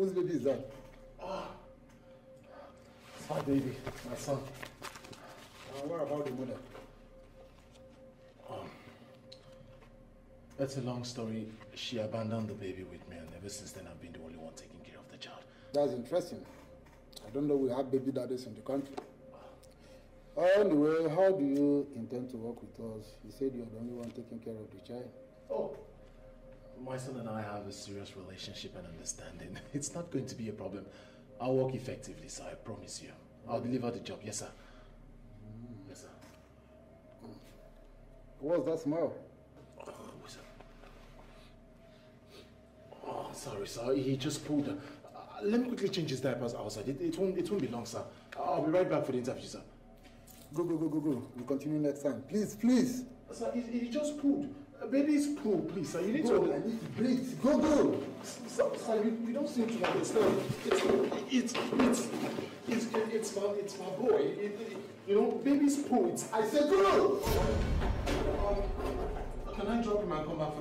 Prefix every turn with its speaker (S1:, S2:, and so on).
S1: Whose baby is that?
S2: It's my baby, my son.
S1: What about the mother?
S2: That's a long story. She abandoned the baby with me, and ever since then I've been the only one taking care of the child.
S1: That's interesting. I don't know we have baby daddies in the country. Anyway, how do you intend to work with us? You said you're the only one taking care of the child.
S2: Oh, my son and I have a serious relationship and understanding. It's not going to be a problem. I'll work effectively, sir, I promise you. I'll deliver the job, yes, sir. Yes, sir.
S1: What's that smell?
S2: Oh, sorry, sir. He just pulled. Let me quickly change his diapers outside. It won't be long, sir. I'll be right back for the interview, sir.
S1: Go. We'll continue next time. Please.
S2: Sir, he just pulled. Baby's poo, please, sir. You need
S1: to...
S2: I need to breathe. Go. Sir, you don't seem to understand. It's my boy. You know, baby's poo. I said go! Can I drop him and come back for